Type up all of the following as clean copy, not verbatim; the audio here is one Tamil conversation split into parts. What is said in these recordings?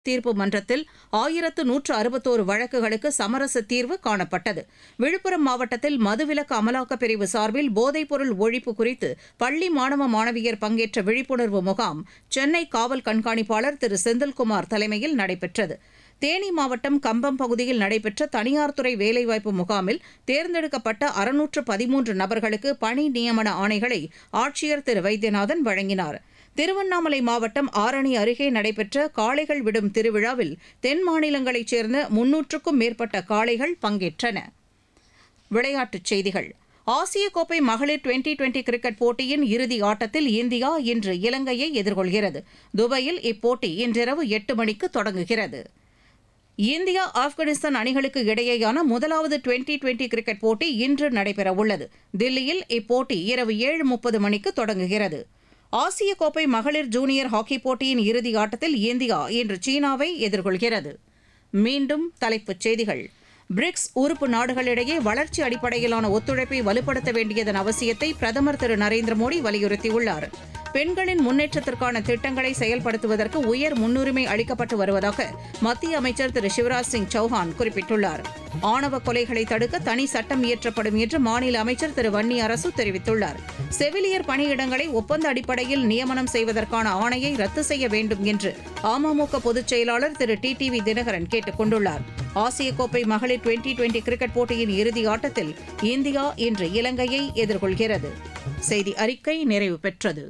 தீர்ப்பு மன்றத்தில் 1161 வழக்குகளுக்கு சமரச தீர்வு காணப்பட்டது. விழுப்புரம் மாவட்டத்தில் மதுவிலக்கு அமலாக்கப் பிரிவு சார்பில் போதைப்பொருள் ஒழிப்பு குறித்து பள்ளி மாணவ மாணவியர் பங்கேற்ற விழிப்புணர்வு முகாம் சென்னை காவல் கண்காணிப்பாளர் திரு செந்தில்குமார் தலைமையில் நடைபெற்றது. தேனி மாவட்டம் கம்பம் பகுதியில் நடைபெற்ற தனியார் துறை வேலைவாய்ப்பு முகாமில் தேர்ந்தெடுக்கப்பட்ட 613 நபர்களுக்கு பணி நியமன ஆணைகளை ஆட்சியர் திரு வைத்தியநாதன் வழங்கினார். திருவண்ணாமலை மாவட்டம் ஆரணி அருகே நடைபெற்ற காளைகள் விடும் திருவிழாவில் தென் மாநிலங்களைச் சேர்ந்த 300க்கும் மேற்பட்ட காளைகள் பங்கேற்றன. விளையாட்டுச் செய்திகள். ஆசிய கோப்பை மகளிர் டுவெண்டி கிரிக்கெட் போட்டியின் இறுதி ஆட்டத்தில் இந்தியா இன்று இலங்கையை எதிர்கொள்கிறது. துபாயில் இப்போட்டி இன்றிரவு 8 மணிக்கு தொடங்குகிறது. இந்தியா ஆப்கானிஸ்தான் அணிகளுக்கு இடையேயான முதலாவது டுவெண்டி கிரிக்கெட் போட்டி இன்று நடைபெறவுள்ளது. தில்லியில் இப்போட்டி இரவு 7:30 மணிக்கு தொடங்குகிறது. ஆசிய கோப்பை மகளிர் ஜூனியர் ஹாக்கி போட்டியின் இறுதி ஆட்டத்தில் இந்தியா இன்று சீனாவை எதிர்கொள்கிறது. மீண்டும் தலைப்புச் செய்திகள். பிரிக்ஸ் உறுப்பு நாடுகளிடையே வளர்ச்சி அடிப்படையிலான ஒத்துழைப்பை வலுப்படுத்த வேண்டியதன் அவசியத்தை பிரதமர் திரு நரேந்திர மோடி வலியுறுத்தியுள்ளார். பெண்களின் முன்னேற்றத்திற்கான திட்டங்களை செயல்படுத்துவதற்கு உயர் முன்னுரிமை அளிக்கப்பட்டு வருவதாக மத்திய அமைச்சர் திரு சிவராஜ் சிங் சௌஹான் குறிப்பிட்டுள்ளார். ஆணவ கொலைகளை தடுக்க தனி சட்டம் இயற்றப்படும் என்று மாநில அமைச்சர் திரு வன்னி அரசு தெரிவித்துள்ளார். செவிலியர் பணியிடங்களை ஒப்பந்த அடிப்படையில் நியமனம் செய்வதற்கான ஆணையை ரத்து செய்ய வேண்டும் என்று அமமுக பொதுச் செயலாளர் திரு டிடிவி தினகரன் கேட்டுக் கொண்டுள்ளார். ஆசிய கோப்பை மகளிர் டுவெண்டி கிரிக்கெட் போட்டியின் இறுதி ஆட்டத்தில் இந்தியா இன்று இலங்கையை எதிர்கொள்கிறது. செய்தி அறிக்கை நிறைவு பெற்றது.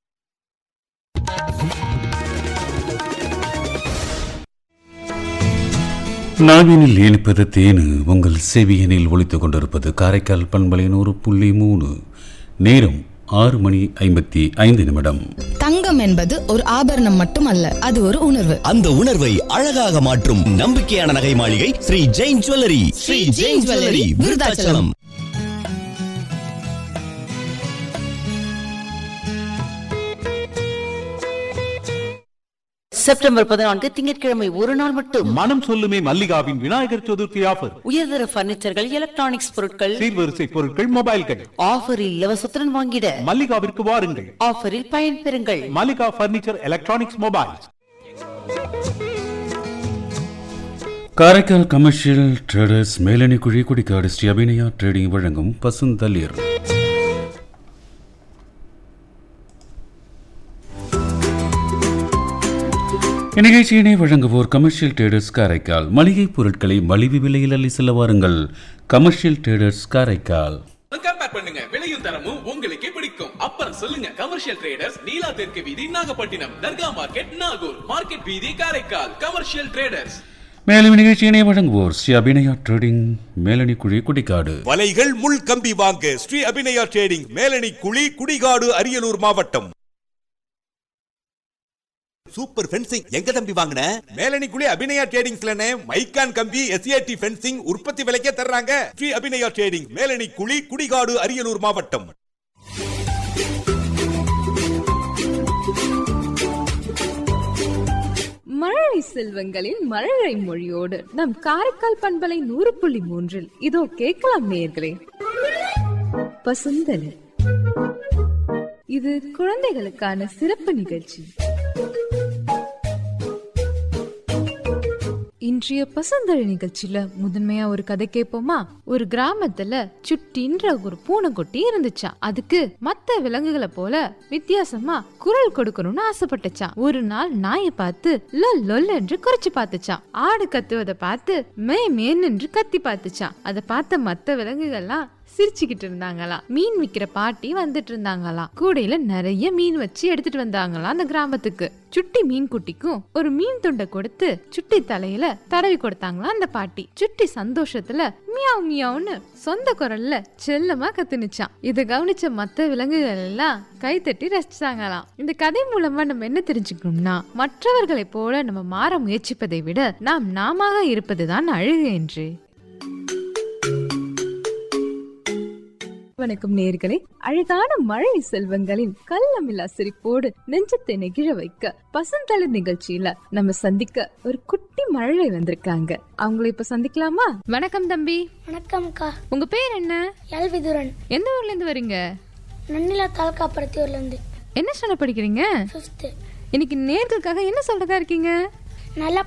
நாவினில் இனிப்பது தேனு, உங்கள் செவியனில் ஒலித்துக் கொண்டிருப்பது காரைக்கால் பண்பலை 100.3. நேரம் 6:55. தங்கம் என்பது ஒரு ஆபரணம் மட்டுமல்ல, அது ஒரு உணர்வு. அந்த உணர்வை அழகாக மாற்றும் நம்பிக்கையான நகை மாளிகை Sri Jain jewellery. Sri Jain jewellery, Virudhachalam. September 14 திங்கட்கிழமை ஒரு நாள் மட்டும் மனம் சொல்லுமே மல்லிகாவின் விநாயகர் சதுர்த்தி ஆஃபர். உயர்தர பர்னிச்சர்கள், எலக்ட்ரானிக்ஸ் பொருட்கள், சீர்வரிசை பொருட்கள், மொபைல்கள் ஆஃபரில் இலவசத்துடன் வாங்கிட மல்லிகாவிற்கு வாருங்கள். ஆஃபரில் பயன் பெறுங்கள். Mallika furniture, electronics, mobiles. Karaikal commercial traders மேலணி குழி குடிக்காடு ஸ்ரீ அபிநயா ட்ரேடிங் வழங்கும் பசுந்தளிர். இந்நிகழ்ச்சியினை வழங்குவோர் கமர்ஷியல் ட்ரேடர்ஸ் காரைக்கால். மளிகை பொருட்களை மலிவு விலையில் அள்ளி செல்ல வாருங்கள். Commercial traders Karaikal. கம்பேர் பண்ணுங்க, விலையும் தரமும் உங்களுக்கே பிடிக்கும். அப்புறம் சொல்லுங்க, கமர்ஷியல் ட்ரேடர்ஸ், நீலா தெற்கு வீதி, நாகப்பட்டினம், தர்கா மார்க்கெட், நாகூர் மார்க்கெட் வீதி, காரைக்கால். Commercial traders. மேலும் நிகழ்ச்சியினை வழங்குவோர் ஸ்ரீ அபிநயா ட்ரேடிங் மேலணி குழி குடிக்காடு. வலைகள் முள் கம்பி வாங்க ஸ்ரீ அபிநயா ட்ரேடிங் மேலணி குழி குடிகாடு, அரியலூர் மாவட்டம். சூப்பர் ஃபென்சிங் எங்க தம்பி வாங்குன? மேலணி குழி அபிநயா ட்ரேடிங்ஸ்லனே மைக்கான் கம்பி எஸ்ஏடி ஃபென்சிங் உற்பத்தி விலைக்கே தர்றாங்க. ஸ்ரீ அபிநயா ட்ரேடிங் மேலணி குழி குடிகாடு, அரியலூர் மாவட்டம். மழலை செல்வங்களின் மழலை மொழியோடு நம் காரைக்கால் பண்பலை 100.3 இதோ கேட்கலாம் நேயர்களே. பசுந்தளிர், இது குழந்தைகளுக்கான சிறப்பு நிகழ்ச்சி. இன்றைய பசுந்தழி நிகழ்ச்சியில முதன்மையா ஒரு கதை கேட்போமா? ஒரு கிராமத்துல சுட்டின்ற ஒரு பூனைக்குட்டி இருந்துச்சான். அதுக்கு மத்த விலங்குகளை போல வித்தியாசமா குரல் கொடுக்கணும்னு ஆசைப்பட்டுச்சான். ஒரு நாள் நாயை பார்த்து லொல் லொல் என்று குறைச்சு பார்த்துச்சான். ஆடு கத்துவதை பார்த்து மே மேன் என்று கத்தி பார்த்துச்சான். அதை பார்த்த மத்த விலங்குகள்லாம் சிரிச்சுக்கிட்டு இருந்தாங்களாம். மீன் விக்கிற பாட்டி வந்துட்டு இருந்தாங்களாம். கூடையில நிறைய மீன் வச்சு எடுத்துட்டு வந்தாங்களாம் அந்த கிராமத்துக்கு. சுட்டி மீன் குட்டிக்கும் ஒரு மீன் துண்டை கொடுத்து சுட்டி தலையில தடவி கொடுத்தாங்களாம் அந்த பாட்டி. சுட்டி சந்தோஷத்துல மியாவ் மியாவ்னு சொந்த குரல்ல செல்லமா கத்துனுச்சான். இதை கவனிச்ச மத்த விலங்குகள் எல்லாம் கைத்தட்டி ரசிச்சாங்களாம். இந்த கதை மூலமா நம்ம என்ன தெரிஞ்சுக்கணும்னா, மற்றவர்களை போல நம்ம மாற முயற்சிப்பதை விட நாம் நாம இருப்பதுதான் அழகு என்று. வணக்கம் நேயர்களே, அழகான மழை செல்வங்களின் கள்ளமில்லா சிரிப்போடு நெஞ்சத்தை நெகிழ வைக்க பசுந்தளிர் நிகழ்ச்சியில நம்ம சந்திக்க ஒரு குட்டி மழை வந்திருக்காங்க. அவங்கள இப்ப சந்திக்கலாமா? வணக்கம் தம்பி. வணக்கம்க்கா. உங்க பேர் என்ன? எல்விதுரன். எந்த ஊர்ல இருந்து வரீங்க? நன்னிலா தாலுகா பருத்தியூர்ல இருந்து. என்ன ஸ்டாண்டர்ட் படிக்கிறீங்க? 5th. இன்னைக்கு நேர்களுக்காக என்ன சொல்றதா இருக்கீங்க? நல்லா